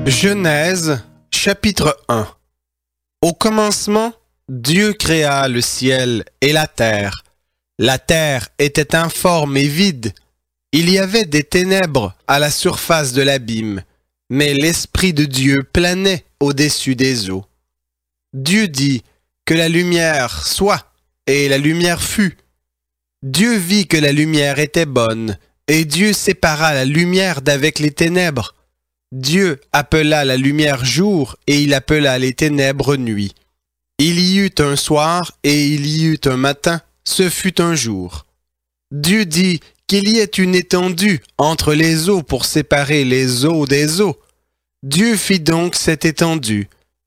Genèse, chapitre 1. Au commencement, Dieu créa le ciel et la terre. La terre était informe et vide. Il y avait des ténèbres à la surface de l'abîme, mais l'Esprit de Dieu planait au-dessus des eaux. Dieu dit que la lumière soit, et la lumière fut. Dieu vit que la lumière était bonne, et Dieu sépara la lumière d'avec les ténèbres. Dieu appela la lumière jour, et il appela les ténèbres nuit. Il y eut un soir, et il y eut un matin, ce fut un jour. Dieu dit qu'il y ait une étendue entre les eaux pour séparer les eaux des eaux. Dieu fit donc cette étendue,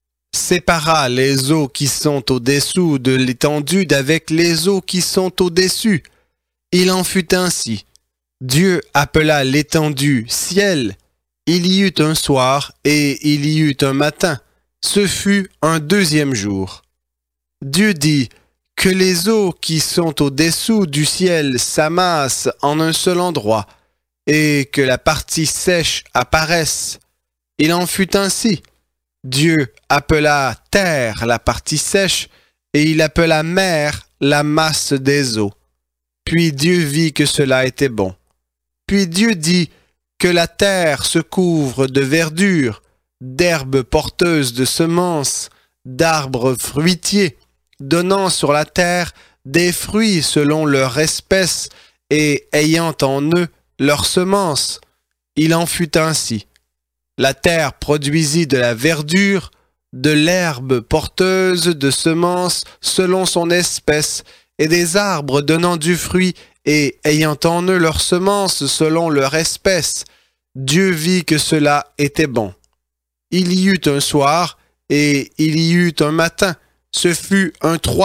sépara les eaux qui sont au-dessous de l'étendue d'avec les eaux qui sont au-dessus. Il en fut ainsi. Dieu appela l'étendue ciel. Il y eut un soir et il y eut un matin. Ce fut un deuxième jour. Dieu dit que les eaux qui sont au-dessous du ciel s'amassent en un seul endroit et que la partie sèche apparaisse. Il en fut ainsi. Dieu appela terre la partie sèche et il appela mer la masse des eaux. Puis Dieu vit que cela était bon. Puis Dieu dit que la terre se couvre de verdure, d'herbes porteuses de semences, d'arbres fruitiers, donnant sur la terre des fruits selon leur espèce et ayant en eux leurs semences. Il en fut ainsi. La terre produisit de la verdure, de l'herbe porteuse de semences selon son espèce, et des arbres donnant du fruit et ayant en eux leurs semences selon leur espèce. Dieu vit que cela était bon. Il y eut un soir et il y eut un matin. Ce fut un